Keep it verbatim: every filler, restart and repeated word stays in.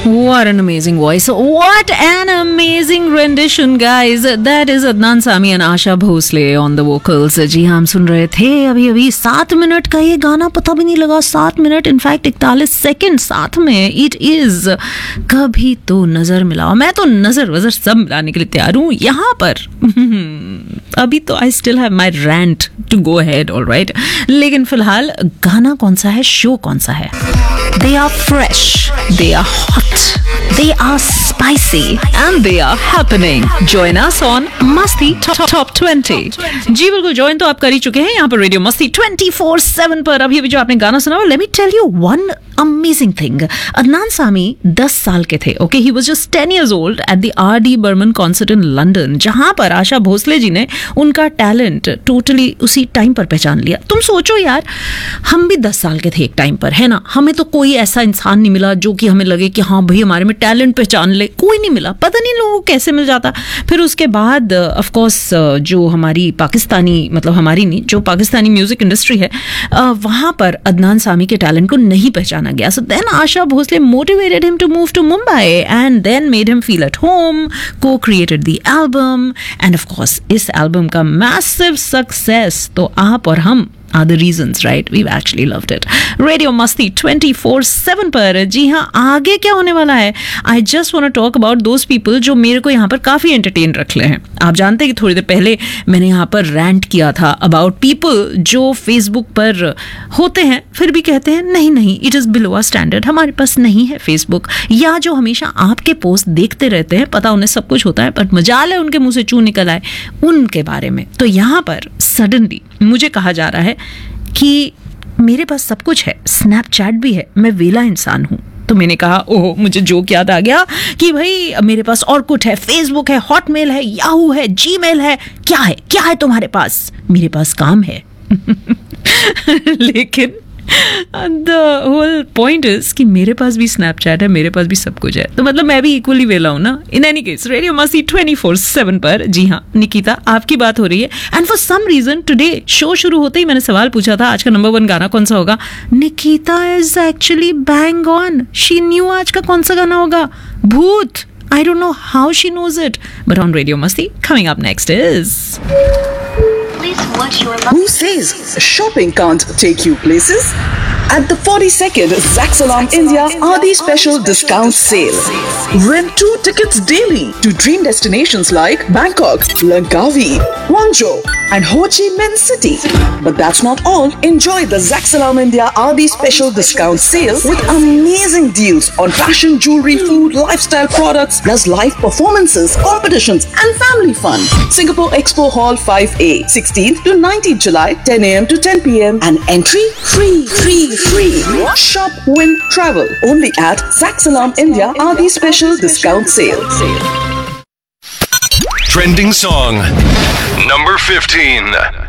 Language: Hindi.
What an amazing voice. What an amazing rendition, guys. That is Adnan Sami and Asha Bhosle on the vocals. जी हम सुन रहे थे अभी अभी सात मिनट का ये गाना, पता भी नहीं लगा सात मिनट, इनफैक्ट इकतालीस सेकेंड साथ में. इट इज कभी तो नजर मिलाओ. मैं तो नजर वजर सब मिलाने के लिए तैयार हूँ यहाँ पर. अभी तो I still have my rant to go ahead, alright. लेकिन फिलहाल गाना कौन सा है, शो कौन सा है? They are fresh, they are hot, they are spicy, and they are happening. Join us on Masti Top, Top twenty. जी बिल्कुल, ज्वाइन तो आप कर ही चुके हैं यहाँ पर रेडियो मस्ती ट्वेंटी फोर सेवन पर. अभी अभी जो आपने गाना सुना, let me tell you one amazing thing. Adnan Sami दस साल के थे. Okay, he was just ten years old at the R D Burman concert in London, जहां पर आशा भोसले जी ने उनका टैलेंट टोटली उसी टाइम पर पहचान लिया. तुम सोचो यार, हम भी दस साल के थे एक टाइम पर, है ना. हमें तो कोई ऐसा इंसान नहीं मिला जो कि हमें लगे कि हाँ भाई हमारे में टैलेंट पहचान ले. कोई नहीं मिला. पता नहीं लोगों को कैसे मिल जाता. फिर उसके बाद ऑफ कोर्स जो हमारी पाकिस्तानी, मतलब हमारी नहीं, जो पाकिस्तानी म्यूजिक इंडस्ट्री है, वहां पर अदनान सामी के टैलेंट को नहीं पहचाना गया. So then Asha Bhosle motivated him to move to Mumbai and then made him feel at home, co-created the album, and of course इस album का massive success तो आप और हम are the reasons, right? We've actually loved it. Radio Masti twenty four seven पर. जी हाँ, आगे क्या होने वाला है? I just want to talk about those people जो मेरे को यहाँ पर काफ़ी entertain रख ले हैं. आप जानते हैं कि थोड़ी देर पहले मैंने यहाँ पर rant किया था about people जो Facebook पर होते हैं फिर भी कहते हैं नहीं नहीं it is below our standard, हमारे पास नहीं है Facebook, या जो हमेशा आपके पोस्ट देखते रहते हैं, पता उन्हें सब कुछ होता है बट मजाल है उनके मुंह से चू निकल आए, उनके बारे में. तो यहाँ पर सडनली मुझे कहा जा रहा है कि मेरे पास सब कुछ है, स्नैपचैट भी है, मैं वेला इंसान हूँ. तो मैंने कहा ओह, मुझे जोक याद आ गया कि भाई मेरे पास और कुछ है, फेसबुक है, हॉटमेल है, याहू है, जीमेल है. क्या है क्या है तुम्हारे पास? मेरे पास काम है. लेकिन द होल पॉइंट इज कि मेरे पास भी स्नैपचैट है, मेरे पास भी सब कुछ है, तो मतलब मैं भी इक्वली वेला हूं ना. इन एनी केस रेडियो मस्ती ट्वेंटी फोर सेवन पर. जी हाँ निकिता, आपकी बात हो रही है. And for some reason today show शुरू होते ही मैंने सवाल पूछा था आज का नंबर वन गाना कौन सा होगा. Nikita is actually bang on. She knew आज का कौन सा गाना होगा. भूत. I don't know how she knows it, but on Radio Masti, coming up next is... Who says shopping can't take you places? At the forty-second Zaxalam India Aadi Special Discount Sale. Rent two tickets daily to dream destinations like Bangkok, Langkawi, Guangzhou and Ho Chi Minh City. But that's not all. Enjoy the Zaxalam India Aadi Special Discount Sale with amazing deals on fashion, jewelry, food, lifestyle products, plus live performances, competitions and family fun. Singapore Expo Hall five A, sixteenth to nineteenth July, ten A M to ten P M and entry free, free, free. Shop, win, travel. Only at Zaxalam India Aadi Special Discount Sale. Trending song number fifteen.